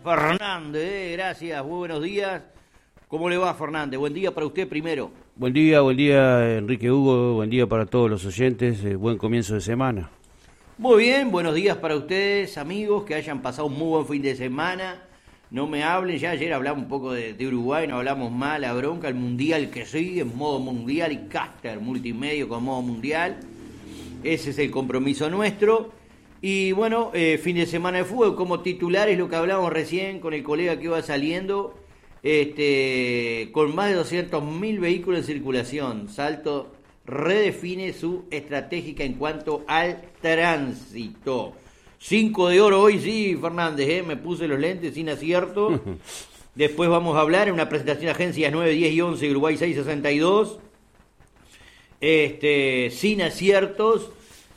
Fernández, gracias, muy buenos días. ¿Cómo le va, Fernández? Buen día para usted primero. Buen día, Enrique Hugo, buen día para todos los oyentes, buen comienzo de semana. Muy bien, buenos días para ustedes, amigos, que hayan pasado un muy buen fin de semana. No me hablen, ya ayer hablamos un poco de Uruguay, no hablamos mal, la bronca, el mundial que sigue en modo mundial y Caster multimedio con modo mundial. Ese es el compromiso nuestro. Y bueno, fin de semana de fútbol, como titular es lo que hablábamos recién con el colega que iba saliendo, con más de 200.000 vehículos en circulación. Salto redefine su estratégica en cuanto al tránsito. 5 de oro hoy, sí, Fernández, me puse los lentes sin acierto. Después vamos a hablar en una presentación de agencias 9, 10 y 11, Uruguay 662. Sin aciertos.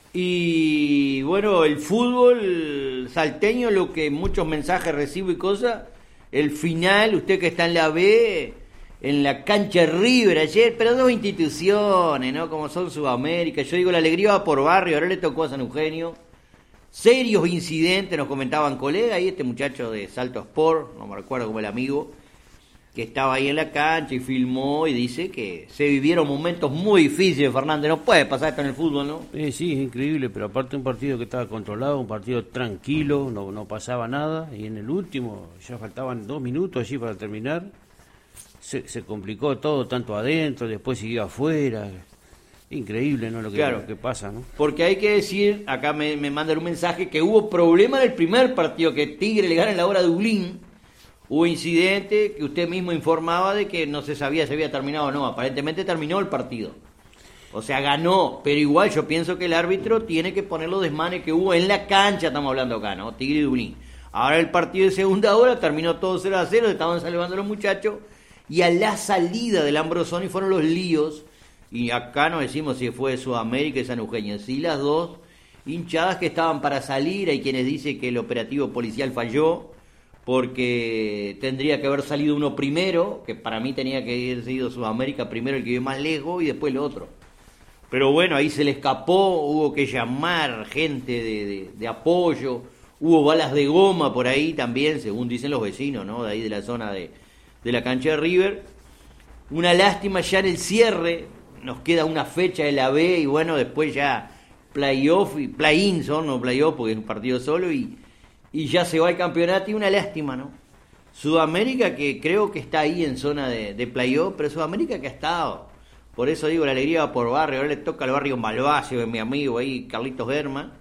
Y bueno, el fútbol salteño, lo que muchos mensajes recibo y cosas, el final, usted que está en la B, en la cancha River ayer, pero dos instituciones, ¿no? Como son Sudamérica, yo digo, la alegría va por barrio, ahora le tocó a San Eugenio. Serios incidentes, nos comentaban colegas, y este muchacho de Salto Sport, no me recuerdo como el amigo, que estaba ahí en la cancha y filmó y dice que se vivieron momentos muy difíciles, Fernández, no puede pasar esto en el fútbol, ¿no? Sí, es increíble, pero aparte un partido que estaba controlado, un partido tranquilo, no pasaba nada, y en el último, ya faltaban 2 minutos allí para terminar, se complicó todo, tanto adentro, después siguió afuera. Increíble, ¿no? Lo que pasa, ¿no? Porque hay que decir, acá me mandan un mensaje, que hubo problema en el primer partido, que Tigre le gana en la hora de Dublín. Hubo incidente que usted mismo informaba de que no se sabía si había terminado o no. Aparentemente terminó el partido. O sea, ganó. Pero igual yo pienso que el árbitro tiene que poner los desmanes que hubo en la cancha, estamos hablando acá, ¿no? Tigre y Dublín. Ahora el partido de segunda hora terminó todo 0-0, estaban salvando los muchachos. Y a la salida del Ambrosoni fueron los líos. Y acá no decimos si fue de Sudamérica y San Eugenio. Sí, las dos hinchadas que estaban para salir. Hay quienes dicen que el operativo policial falló, porque tendría que haber salido uno primero, que para mí tenía que haber sido Sudamérica primero, el que vive más lejos, y después el otro. Pero bueno, ahí se le escapó, hubo que llamar gente de apoyo, hubo balas de goma por ahí también, según dicen los vecinos, ¿no? De ahí de la zona de la cancha de River. Una lástima ya en el cierre, nos queda una fecha de la B, y bueno, después ya playoff y play-in son, no playoff porque es un partido solo, y ya se va el campeonato, y una lástima, ¿no? Sudamérica, que creo que está ahí en zona de playoff, pero Sudamérica que ha estado, por eso digo, la alegría va por barrio. Ahora le toca al barrio Malvacio, de mi amigo ahí, Carlitos Germán.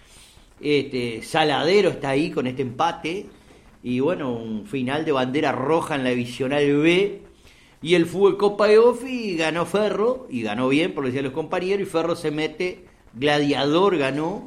Saladero está ahí con este empate, y bueno, un final de bandera roja en la divisional B. Y el fútbol Copa de Ofi ganó Ferro, y ganó bien, por lo que decían los compañeros, y Ferro se mete, Gladiador ganó.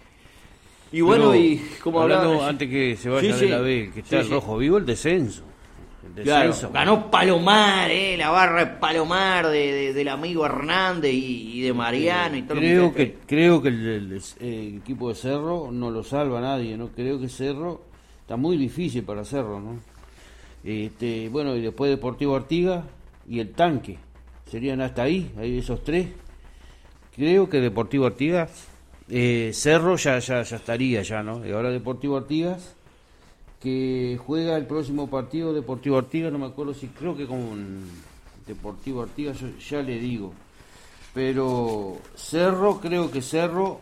Y bueno, pero, y como hablando antes que se vaya de la B, que está el rojo vivo, el descenso. Claro, ganó Palomar, la barra de Palomar del amigo Hernández y de Mariano y todo. Creo que el equipo de Cerro no lo salva nadie, ¿no? Creo que Cerro está muy difícil para Cerro, ¿no? Bueno, y después Deportivo Artigas y el Tanque, serían hasta ahí esos tres. Creo que Deportivo Artigas, Cerro ya estaría ya, ¿no? Y ahora Deportivo Artigas, que juega el próximo partido, Deportivo Artigas, no me acuerdo si, creo que con Deportivo Artigas, yo ya le digo, pero Cerro, creo que Cerro,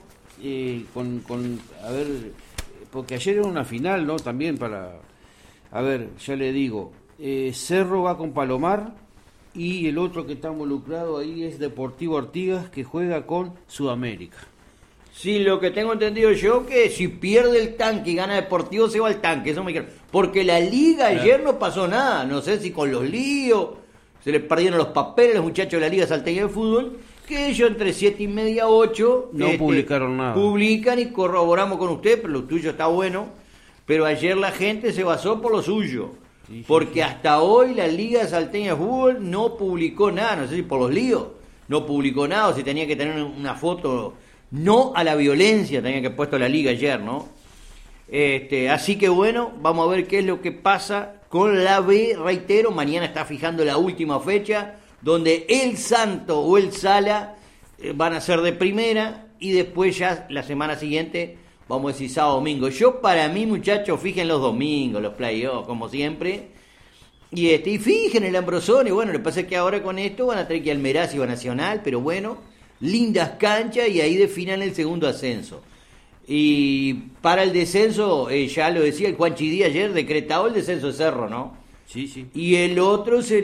a ver, porque ayer era una final, ¿no? También a ver, ya le digo, Cerro va con Palomar, y el otro que está involucrado ahí es Deportivo Artigas, que juega con Sudamérica. Sí, lo que tengo entendido yo, que si pierde el Tanque y gana Deportivo, se va al Tanque, eso me quiero. Porque la liga ayer no pasó nada, no sé si con los líos, se les perdieron los papeles los muchachos de la Liga Salteña de Fútbol, que ellos entre 7:30 y 8 no publicaron nada. Publican y corroboramos con usted, pero lo tuyo está bueno. Pero ayer la gente se basó por lo suyo, porque hasta hoy la Liga Salteña de Fútbol no publicó nada, no sé si por los líos, no publicó nada, o si tenía que tener una foto, no a la violencia, tenía que haber puesto la Liga ayer, ¿no? Así que bueno, vamos a ver qué es lo que pasa con la B, reitero, mañana está fijando la última fecha, donde el Santo o el Sala van a ser de primera, y después ya la semana siguiente vamos a decir sábado, domingo. Yo para mí, muchachos, fijen los domingos, los playoffs, como siempre. Y fijen el Ambrosoni. Bueno, lo que pasa es que ahora con esto van a tener que ir al Meraz y a Nacional, pero bueno, lindas canchas y ahí definan el segundo ascenso. Y para el descenso, ya lo decía el Juanchi Díaz ayer, decretado el descenso de Cerro, ¿no? Sí, sí. Y el otro se